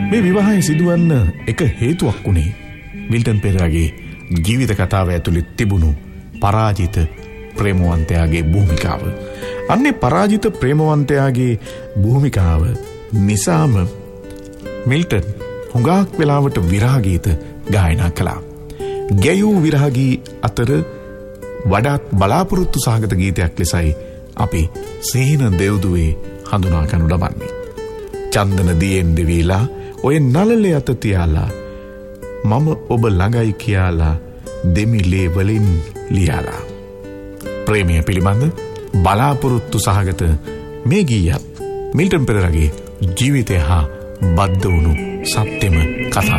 මේ විවාහය සිදුවන්න එක හේතුවක් වුණේ මිල්ටන් පෙරේරාගේ ජීවිත කතාව ඇතුළේ තිබුණු පරාජිත ප්‍රේමවන්තයාගේ භූමිකාව. අන්නේ පරාජිත ප්‍රේමවන්තයාගේ භූමිකාව නිසාම මිල්ටන් හුඟක් වෙලාවට විරහගීත ගායනා කළා. ගැයූ විරහගී අතර වඩාත් බලාපොරොත්තු සහගත ගීතයක් ලෙසයි අපි සීන දෙව්දුවේ හඳුනා ගනු ලබන්නේ. චන්දන දියෙන් දෙවිලා ඔය නළලේ අත තියාලා මම ඔබ ළඟයි කියාලා දෙමිලේ වලින් ලියාලා. ප්‍රේමය පිළිබඳ බලාපොරොත්තු සහගත මේ ගීයත් මිල්ටන් පෙරේරාගේ ජීවිතය හා බද්ධ වුණු සත්‍යම කතාවක්.